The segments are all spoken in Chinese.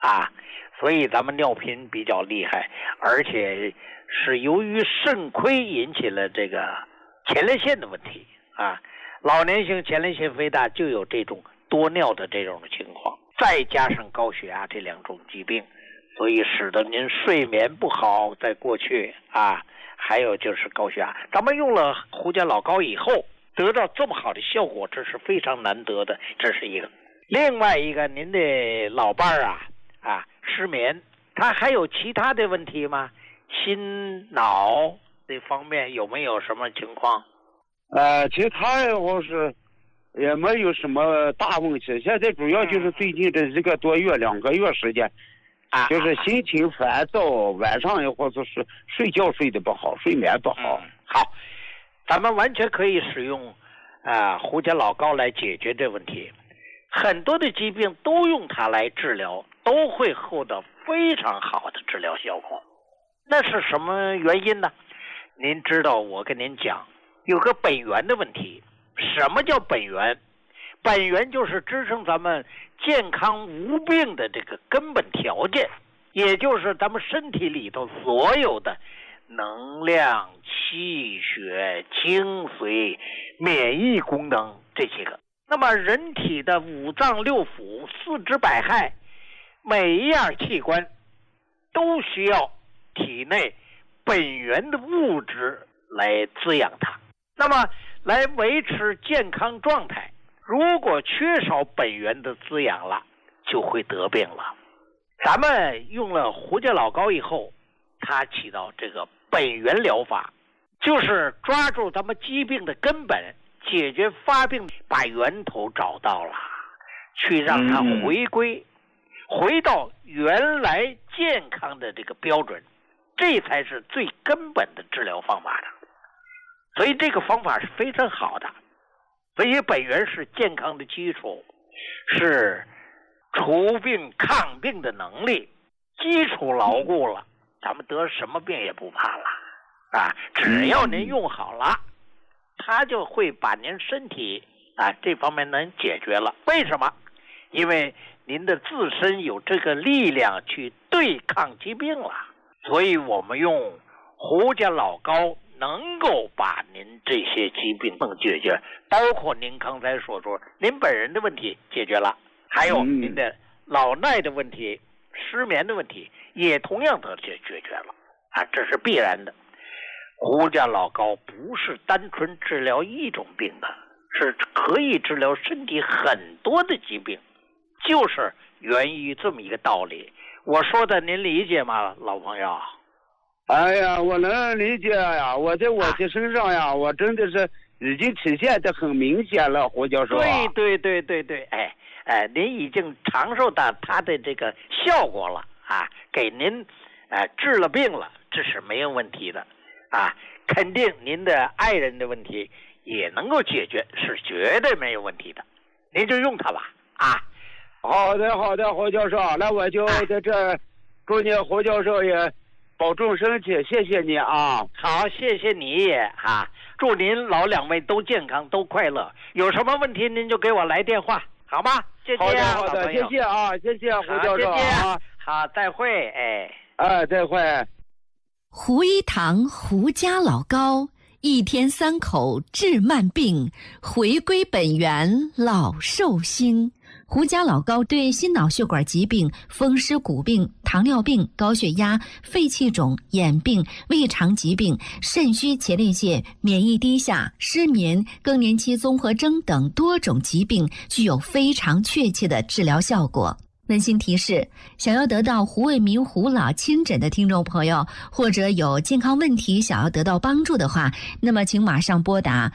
啊，所以咱们尿频比较厉害，而且是由于肾亏引起了这个前列腺的问题啊。老年性前列腺肥大就有这种多尿的这种情况，再加上高血压这两种疾病，所以使得您睡眠不好。在过去啊，还有就是高血压，咱们用了胡家老膏以后得到这么好的效果，这是非常难得的，这是一个。另外一个，您的老伴儿失眠，他还有其他的问题吗？心脑这方面有没有什么情况？ 其他我是也没有什么大问题，现在主要就是最近这1个多月2个月时间，就是心情烦躁，晚上或者是睡觉睡得不好，睡眠不好。 好，咱们完全可以使用胡家老膏来解决这问题，很多的疾病都用它来治疗，都会获得非常好的治疗效果。那是什么原因呢？您知道，我跟您讲，有个本源的问题。什么叫本源？本源就是支撑咱们健康无病的这个根本条件，也就是咱们身体里头所有的能量、气血、精髓、免疫功能这些个。那么人体的五脏六腑、四肢百骸，每一样器官都需要体内本源的物质来滋养它，那么来维持健康状态。如果缺少本源的滋养了，就会得病了。咱们用了胡家老膏以后，它起到这个本源疗法，就是抓住咱们疾病的根本，解决发病，把源头找到了，去让它回到原来健康的这个标准，这才是最根本的治疗方法的。所以这个方法是非常好的。所以本源是健康的基础，是除病抗病的能力，基础牢固了，咱们得什么病也不怕了只要您用好了，它就会把您身体这方面能解决了。为什么？因为您的自身有这个力量去对抗疾病了。所以我们用胡家老膏能够把您这些疾病能解决，包括您刚才所说您本人的问题解决了，还有您的老耐的问题、失眠的问题也同样得解决了这是必然的。胡家老膏不是单纯治疗一种病的，是可以治疗身体很多的疾病，就是源于这么一个道理。我说的您理解吗，老朋友？ 哎呀，我能理解呀！我在我的身上呀，我真的是已经体现得很明显了，胡教授。 对，您已经尝受到它的这个效果了给您治了病了，这是没有问题的肯定您的爱人的问题也能够解决，是绝对没有问题的。您就用它吧好的，胡教授，那我就在这祝你胡教授也保重身体，谢谢你好， 谢谢你也祝您老两位都健康都快乐。有什么问题您就给我来电话，好吗？谢谢好的，谢谢谢谢胡教授好，再会再会。 胡一堂胡家老膏，1天3口治慢病，回归本源老寿星。胡家老膏对心脑血管疾病、风湿骨病、糖尿病、高血压、肺气肿、眼病、胃肠疾病、肾虚前列腺、免疫低下、失眠、更年期综合征等多种疾病具有非常确切的治疗效果。温馨提示，想要得到胡卫民胡老亲诊的听众朋友，或者有健康问题想要得到帮助的话，那么请马上拨打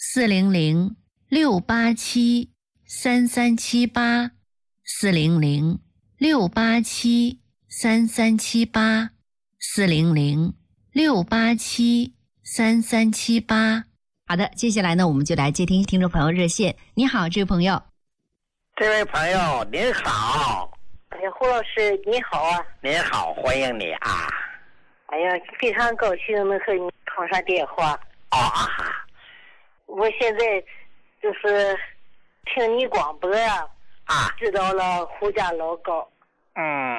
400-687-3378 400-687-3378 400-687-3378。好的，接下来呢，我们就来接听众朋友热线。你好，这位朋友。 这位朋友您好。 胡老师你好您好，欢迎你哎呀，非常高兴能和你通上电话我现在就是听你广播知道了胡家老膏